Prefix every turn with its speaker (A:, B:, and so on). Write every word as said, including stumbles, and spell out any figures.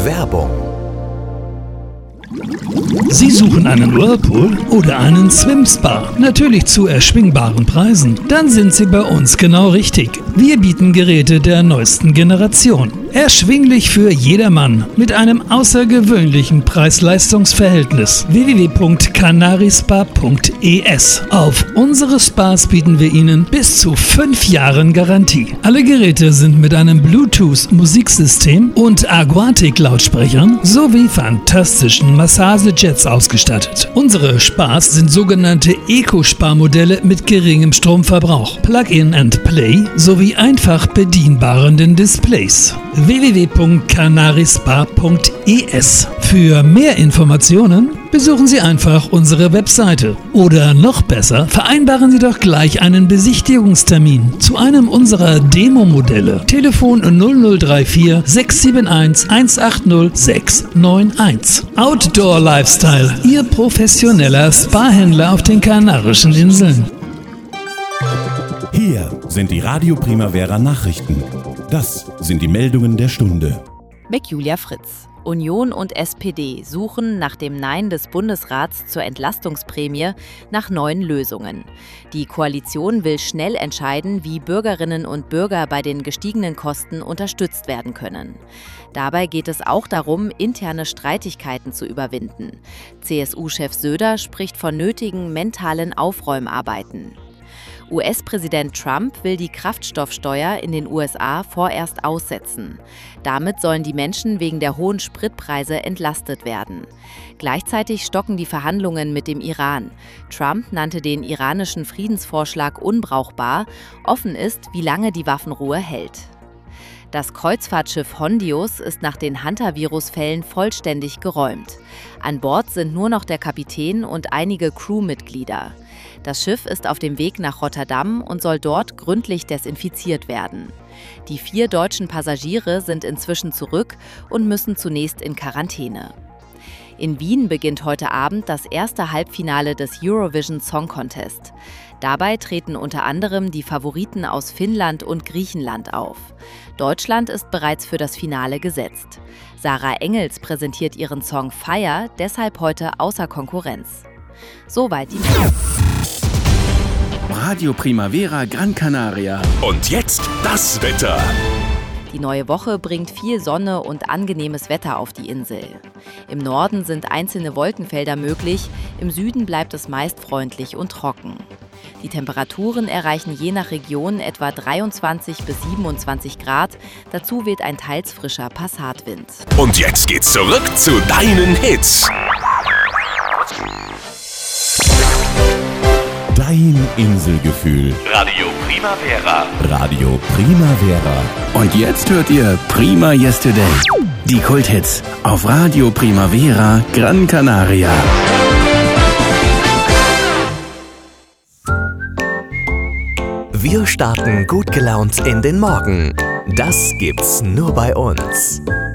A: Werbung.
B: Sie suchen einen Whirlpool oder einen Swim-Spa, natürlich zu erschwingbaren Preisen? Dann sind Sie bei uns genau richtig. Wir bieten Geräte der neuesten Generation. Erschwinglich für jedermann mit einem außergewöhnlichen Preis-Leistungs-Verhältnis. w w w punkt canarispa punkt e s. Auf unsere Spas bieten wir Ihnen bis zu fünf Jahren Garantie. Alle Geräte sind mit einem Bluetooth-Musiksystem und Aquatic-Lautsprechern sowie fantastischen Massagejets ausgestattet. Unsere Spas sind sogenannte Eco-Spa-Modelle mit geringem Stromverbrauch, Plug-in and Play sowie einfach bedienbaren Displays. w w w punkt canarispa punkt e s. Für mehr Informationen besuchen Sie einfach unsere Webseite. Oder noch besser, vereinbaren Sie doch gleich einen Besichtigungstermin zu einem unserer Demo-Modelle. Telefon null null drei vier sechs sieben eins eins acht null sechs neun eins. Outdoor Lifestyle, Ihr professioneller Spa-Händler auf den Kanarischen Inseln.
C: Hier sind die Radio Primavera Nachrichten. Das sind die Meldungen der Stunde.
D: Mit Julia Fritz. Union und S P D suchen nach dem Nein des Bundesrats zur Entlastungsprämie nach neuen Lösungen. Die Koalition will schnell entscheiden, wie Bürgerinnen und Bürger bei den gestiegenen Kosten unterstützt werden können. Dabei geht es auch darum, interne Streitigkeiten zu überwinden. C S U-Chef Söder spricht von nötigen mentalen Aufräumarbeiten. U S-Präsident Trump will die Kraftstoffsteuer in den U S A vorerst aussetzen. Damit sollen die Menschen wegen der hohen Spritpreise entlastet werden. Gleichzeitig stocken die Verhandlungen mit dem Iran. Trump nannte den iranischen Friedensvorschlag unbrauchbar. Offen ist, wie lange die Waffenruhe hält. Das Kreuzfahrtschiff Hondius ist nach den Hantavirus-Fällen vollständig geräumt. An Bord sind nur noch der Kapitän und einige Crewmitglieder. Das Schiff ist auf dem Weg nach Rotterdam und soll dort gründlich desinfiziert werden. Die vier deutschen Passagiere sind inzwischen zurück und müssen zunächst in Quarantäne. In Wien beginnt heute Abend das erste Halbfinale des Eurovision Song Contest. Dabei treten unter anderem die Favoriten aus Finnland und Griechenland auf. Deutschland ist bereits für das Finale gesetzt. Sarah Engels präsentiert ihren Song Fire deshalb heute außer Konkurrenz. Soweit die Meldung.
E: Radio Primavera Gran Canaria.
A: Und jetzt das Wetter.
D: Die neue Woche bringt viel Sonne und angenehmes Wetter auf die Insel. Im Norden sind einzelne Wolkenfelder möglich, im Süden bleibt es meist freundlich und trocken. Die Temperaturen erreichen je nach Region etwa dreiundzwanzig bis siebenundzwanzig Grad. Dazu weht ein teils frischer Passatwind.
A: Und jetzt geht's zurück zu deinen Hits.
C: Dein Inselgefühl.
A: Radio Primavera.
C: Radio Primavera.
E: Und jetzt hört ihr Prima Yesterday. Die Kulthits auf Radio Primavera Gran Canaria.
A: Wir starten gut gelaunt in den Morgen. Das gibt's nur bei uns.